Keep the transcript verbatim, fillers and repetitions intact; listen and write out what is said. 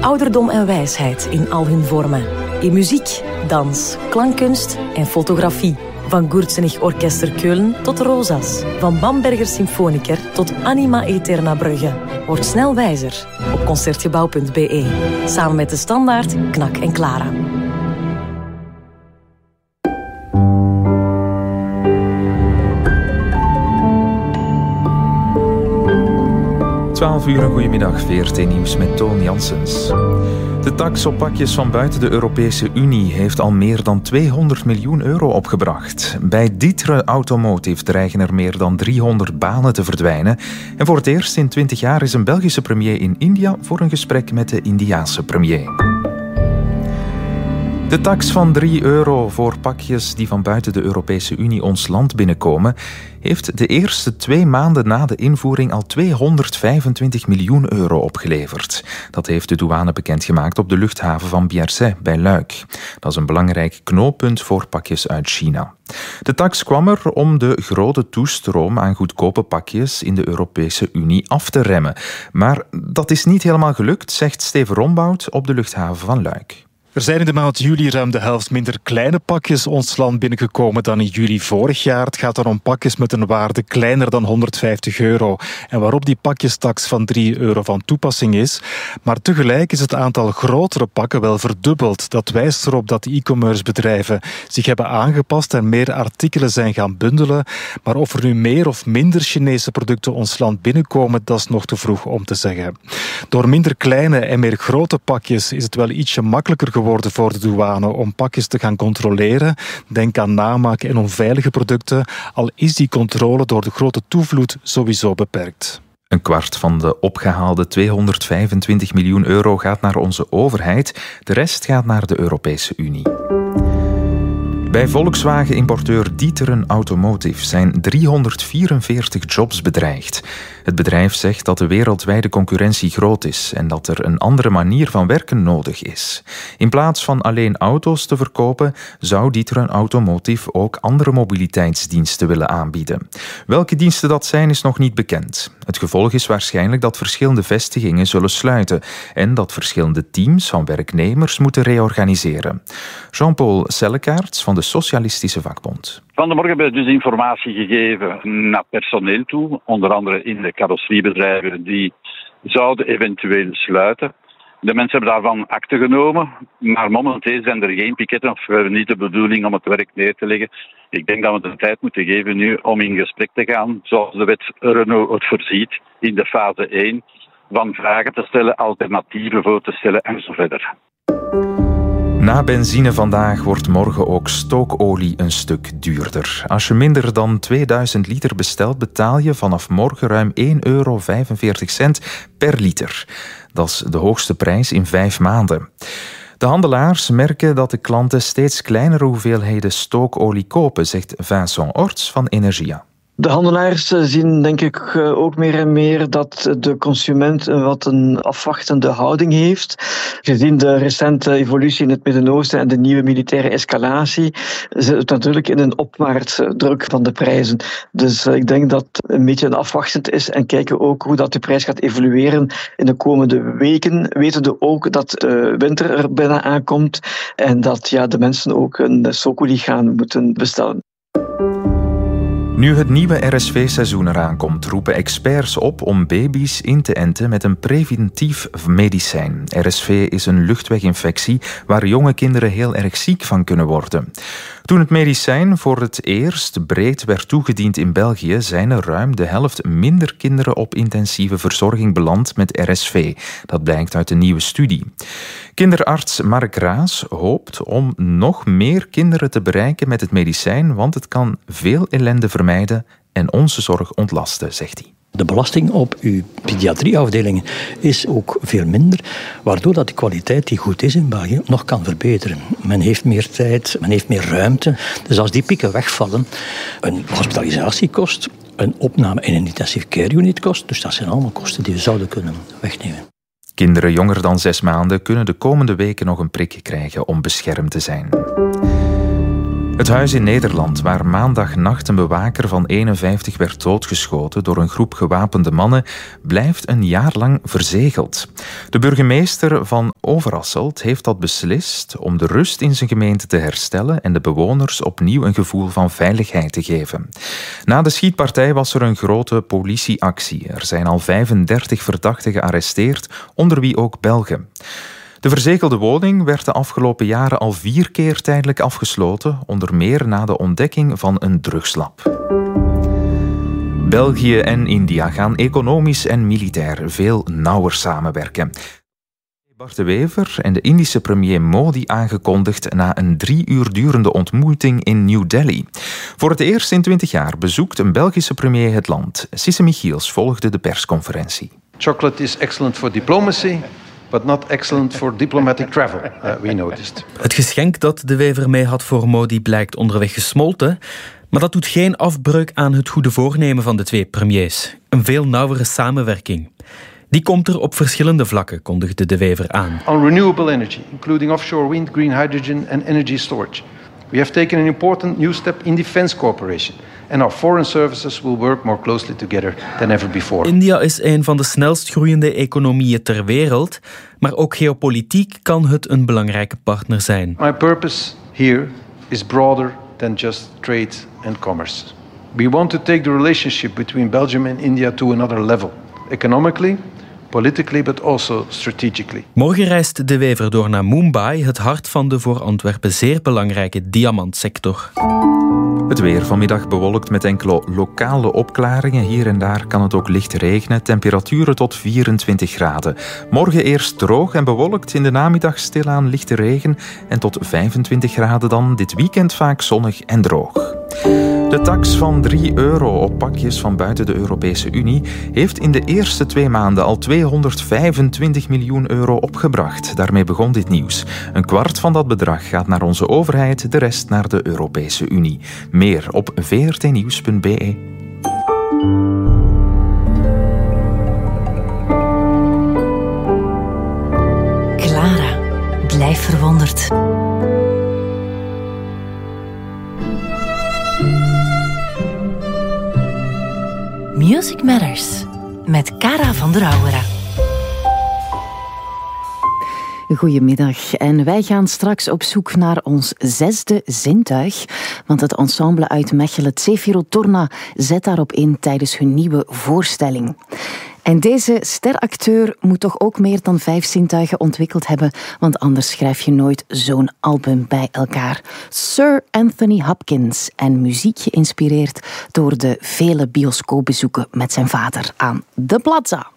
Ouderdom en wijsheid in al hun vormen. In muziek, dans, klankkunst en fotografie. Van Gurtsenich Orchester Keulen tot Rosas. Van Bamberger Symfoniker tot Anima Eterna Brugge. Word snel wijzer op concertgebouw punt b e. Samen met de Standaard, Knak en Clara. twaalf uur, een goedemiddag, V R T Nieuws met Toon Janssens. De tax op pakjes van buiten de Europese Unie heeft al meer dan tweehonderd miljoen euro opgebracht. Bij D'Ieteren Automotive dreigen er meer dan driehonderd banen te verdwijnen. En voor het eerst in twintig jaar is een Belgische premier in India voor een gesprek met de Indiase premier. De tax van drie euro voor pakjes die van buiten de Europese Unie ons land binnenkomen, heeft de eerste twee maanden na de invoering al tweehonderdvijfentwintig miljoen euro opgeleverd. Dat heeft de douane bekendgemaakt op de luchthaven van Bierset bij Luik. Dat is een belangrijk knooppunt voor pakjes uit China. De tax kwam er om de grote toestroom aan goedkope pakjes in de Europese Unie af te remmen. Maar dat is niet helemaal gelukt, zegt Steven Rombout op de luchthaven van Luik. Er zijn in de maand juli ruim de helft minder kleine pakjes ons land binnengekomen dan in juli vorig jaar. Het gaat dan om pakjes met een waarde kleiner dan honderdvijftig euro. En waarop die pakjestax van drie euro van toepassing is. Maar tegelijk is het aantal grotere pakken wel verdubbeld. Dat wijst erop dat de e-commerce bedrijven zich hebben aangepast en meer artikelen zijn gaan bundelen. Maar of er nu meer of minder Chinese producten ons land binnenkomen, dat is nog te vroeg om te zeggen. Door minder kleine en meer grote pakjes is het wel ietsje makkelijker geworden worden voor de douane om pakjes te gaan controleren. Denk aan namaak en onveilige producten, al is die controle door de grote toevloed sowieso beperkt. Een kwart van de opgehaalde tweehonderdvijfentwintig miljoen euro gaat naar onze overheid. De rest gaat naar de Europese Unie. Bij Volkswagen-importeur D'Ieteren Automotive zijn driehonderdvierenveertig jobs bedreigd. Het bedrijf zegt dat de wereldwijde concurrentie groot is en dat er een andere manier van werken nodig is. In plaats van alleen auto's te verkopen, zou D'Ieteren Automotive ook andere mobiliteitsdiensten willen aanbieden. Welke diensten dat zijn, is nog niet bekend. Het gevolg is waarschijnlijk dat verschillende vestigingen zullen sluiten en dat verschillende teams van werknemers moeten reorganiseren. Jean-Paul Sellekaerts van de Socialistische Vakbond. Van de morgen hebben we dus informatie gegeven naar personeel toe, onder andere in de carrosseriebedrijven die zouden eventueel sluiten. De mensen hebben daarvan akte genomen, maar momenteel zijn er geen piketten of we hebben niet de bedoeling om het werk neer te leggen. Ik denk dat we de tijd moeten geven nu om in gesprek te gaan, zoals de wet Renault het voorziet, in de fase één, van vragen te stellen, alternatieven voor te stellen en zo verder. Na benzine vandaag wordt morgen ook stookolie een stuk duurder. Als je minder dan tweeduizend liter bestelt, betaal je vanaf morgen ruim één euro vijfenveertig per liter. Dat is de hoogste prijs in vijf maanden. De handelaars merken dat de klanten steeds kleinere hoeveelheden stookolie kopen, zegt Vincent Orts van Energia. De handelaars zien denk ik ook meer en meer dat de consument wat een afwachtende houding heeft. Gezien de recente evolutie in het Midden-Oosten en de nieuwe militaire escalatie zit het natuurlijk in een opwaartsdruk van de prijzen. Dus ik denk dat het een beetje een afwachtend is en kijken ook hoe dat de prijs gaat evolueren in de komende weken. Weten we ook dat de winter er bijna aankomt en dat ja, de mensen ook een stookolie gaan moeten bestellen. Nu het nieuwe R S V-seizoen eraan komt, roepen experts op om baby's in te enten met een preventief medicijn. R S V is een luchtweginfectie waar jonge kinderen heel erg ziek van kunnen worden. Toen het medicijn voor het eerst breed werd toegediend in België, zijn er ruim de helft minder kinderen op intensieve verzorging beland met R S V. Dat blijkt uit een nieuwe studie. Kinderarts Mark Raas hoopt om nog meer kinderen te bereiken met het medicijn, want het kan veel ellende vermijden en onze zorg ontlasten, zegt hij. De belasting op uw pediatrieafdelingen is ook veel minder, waardoor dat de kwaliteit die goed is in België nog kan verbeteren. Men heeft meer tijd, men heeft meer ruimte. Dus als die pieken wegvallen, een hospitalisatie kost, een opname in een intensive care unit kost, dus dat zijn allemaal kosten die we zouden kunnen wegnemen. Kinderen jonger dan zes maanden kunnen de komende weken nog een prik krijgen om beschermd te zijn. Het huis in Nederland, waar maandagnacht een bewaker van eenenvijftig werd doodgeschoten door een groep gewapende mannen, blijft een jaar lang verzegeld. De burgemeester van Overasselt heeft dat beslist om de rust in zijn gemeente te herstellen en de bewoners opnieuw een gevoel van veiligheid te geven. Na de schietpartij was er een grote politieactie. Er zijn al vijfendertig verdachten gearresteerd, onder wie ook Belgen. De verzegelde woning werd de afgelopen jaren al vier keer tijdelijk afgesloten, onder meer na de ontdekking van een drugslab. België en India gaan economisch en militair veel nauwer samenwerken. Bart de Wever en de Indische premier Modi aangekondigd na een drie uur durende ontmoeting in New Delhi. Voor het eerst in twintig jaar bezoekt een Belgische premier het land. Sisse Michiels volgde de persconferentie. Chocolate is excellent for diplomacy, but not excellent for diplomatic travel, uh, we noticed. Het geschenk dat de Wever mee had voor Modi blijkt onderweg gesmolten, maar dat doet geen afbreuk aan het goede voornemen van de twee premiers. Een veel nauwere samenwerking. Die komt er op verschillende vlakken, kondigde de Wever aan. On renewable energy, including offshore wind, green hydrogen and energy storage. We have taken an important new step in defense cooperation. And our foreign services will work more closely together than ever before. India is een van de snelst groeiende economieën ter wereld, maar ook geopolitiek kan het een belangrijke partner zijn. My purpose here is broader than just trade and commerce. We want to take the relationship between Belgium and India to another level. Economically, politically, but also strategically. Morgen reist de Wever door naar Mumbai, het hart van de voor Antwerpen zeer belangrijke diamantsector. Het weer vanmiddag bewolkt met enkele lokale opklaringen. Hier en daar kan het ook licht regenen. Temperaturen tot vierentwintig graden. Morgen eerst droog en bewolkt. In de namiddag stilaan lichte regen. En tot vijfentwintig graden dan. Dit weekend vaak zonnig en droog. De tax van drie euro op pakjes van buiten de Europese Unie heeft in de eerste twee maanden al tweehonderdvijfentwintig miljoen euro opgebracht. Daarmee begon dit nieuws. Een kwart van dat bedrag gaat naar onze overheid, de rest naar de Europese Unie. Meer op v r t nieuws punt b e. Clara, blijf verwonderd. Music Matters met Cara van der Auwera. Goedemiddag en wij gaan straks op zoek naar ons zesde zintuig, want het ensemble uit Mechelen, Zefiro Torna, zet daarop in tijdens hun nieuwe voorstelling. En deze steracteur moet toch ook meer dan vijf zintuigen ontwikkeld hebben, want anders schrijf je nooit zo'n album bij elkaar. Sir Anthony Hopkins, en muziek geïnspireerd door de vele bioscoopbezoeken met zijn vader aan de Plaza.